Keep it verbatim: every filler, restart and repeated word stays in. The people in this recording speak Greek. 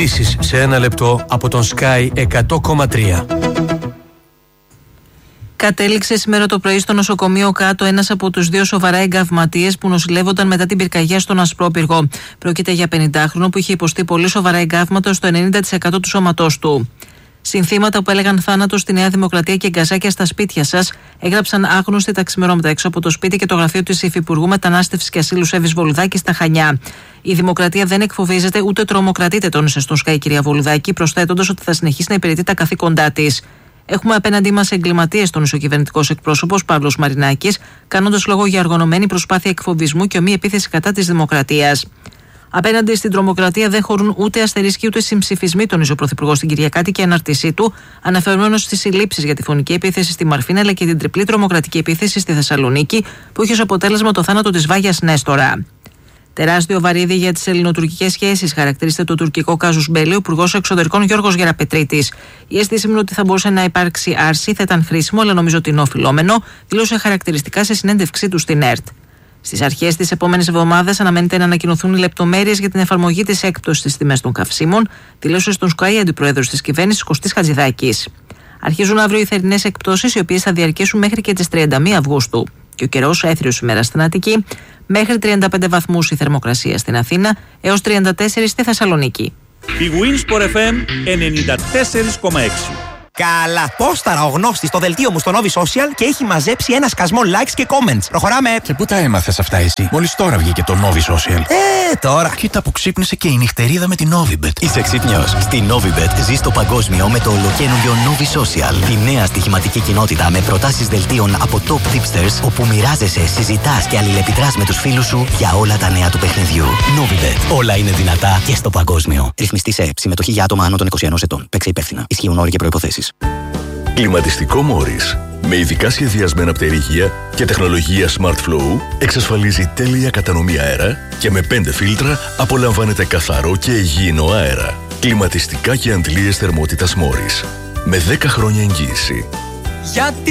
Ειδήσεις σε ένα λεπτό από τον Sky εκατό κόμμα τρία. Κατέληξε σήμερα το πρωί στο νοσοκομείο Κάτω ένας από τους δύο σοβαρά εγκαυματίες που νοσηλεύονταν μετά την πυρκαγιά στον Ασπρόπυργο. Πρόκειται για πενηντάχρονο που είχε υποστεί πολύ σοβαρά εγκάβματα στο ενενήντα τοις εκατό του σώματός του. Συνθήματα που έλεγαν θάνατο στη Νέα Δημοκρατία και γκαζάκια στα σπίτια σας έγραψαν άγνωστοι τα ξημερώματα έξω από το σπίτι και το γραφείο της Υφυπουργού Μετανάστευσης και Ασύλου Εύης Βολουδάκη στα Χανιά. Η Δημοκρατία δεν εκφοβίζεται ούτε τρομοκρατείται, τόνισε στον Sky η κυρία Βολουδάκη, προσθέτοντας ότι θα συνεχίσει να υπηρετεί τα καθήκοντά της. Έχουμε απέναντί μας εγκληματίες, τόνισε ο κυβερνητικός εκπρόσωπος Παύλος Μαρινάκης, κάνοντας λόγο για οργανωμένη προσπάθεια εκφοβισμού και ομή επίθεση κατά της δημοκρατίας. Απέναντι στην τρομοκρατία δεν χωρούν ούτε αστερίσκοι ούτε συμψηφισμοί, τόνισε ο Πρωθυπουργός στην Κυριακάτικη ανάρτησή του, αναφερόμενος στις συλλήψεις για τη φωνική επίθεση στη Μαρφίνα αλλά και την τριπλή τρομοκρατική επίθεση στη Θεσσαλονίκη, που είχε ως αποτέλεσμα το θάνατο της Βάγιας Νέστορα. Τεράστιο βαρύδι για τις ελληνοτουρκικές σχέσεις, χαρακτηρίζεται το τουρκικό κάζους μπέλι ο Υπουργός Εξωτερικών Γιώργος Γεραπετρίτης. Η αίσθηση μου ότι θα μπορούσε να υπάρξει άρση θα ήταν χρήσιμο, αλλά νομίζω ότι είναι οφειλόμενο, δήλωσε χαρακτηριστικά σε συνέντευξή του στην ΕΡΤ. Στις αρχές της επόμενης εβδομάδας αναμένεται να ανακοινωθούν οι λεπτομέρειες για την εφαρμογή της έκπτωσης στις τιμές των καυσίμων, δήλωσε στον Sky αντιπρόεδρος της κυβέρνησης Κωστής Χατζηδάκης. Αρχίζουν αύριο οι θερινές εκπτώσεις, οι οποίες θα διαρκέσουν μέχρι και τις τριάντα μία Αυγούστου. Και ο καιρός έθριος ημέρα στην Αττική, μέχρι τριάντα πέντε βαθμούς η θερμοκρασία στην Αθήνα, έως τριάντα τέσσερα στη Θεσσαλονίκη. Η Winsport εφ εμ ενενήντα τέσσερα κόμμα έξι. Καλά, πόσταρα ο γνώστης στο δελτίο μου στο Novi Social και έχει μαζέψει ένα σκασμό likes και comments. Προχωράμε. Και πού τα έμαθες αυτά εσύ? Μόλις τώρα βγήκε το Novi Social. Ε, τώρα. Κοίτα που ξύπνησε και η νυχτερίδα με την Novibet. Είσαι ξύπνιος. Στη Novibet ζεις το παγκόσμιο με το ολοκαίνουργιο Novi Social. Τη νέα στοιχηματική κοινότητα με προτάσεις δελτίων από top tipsters, όπου μοιράζεσαι, συζητάς και αλληλεπιδράς με τους φίλους σου για όλα τα νέα του παιχνιδιού. Novibet. Όλα είναι δυνατά και στο παγκόσμιο. Ρυθμιστή σε συμμετοχή για άτομα άνω των είκοσι ενός ετών. Παίξε υπεύθυνα. Ισχύουν όροι και προϋποθέσεις. Κλιματιστικό Μόρις, με ειδικά σχεδιασμένα πτερίγια και τεχνολογία Smart Flow, εξασφαλίζει τέλεια κατανομή αέρα και με πέντε φίλτρα απολαμβάνετε καθαρό και υγιεινό αέρα. Κλιματιστικά και αντλίες θερμότητας Μόρις, με δέκα χρόνια εγγύηση. Γιατί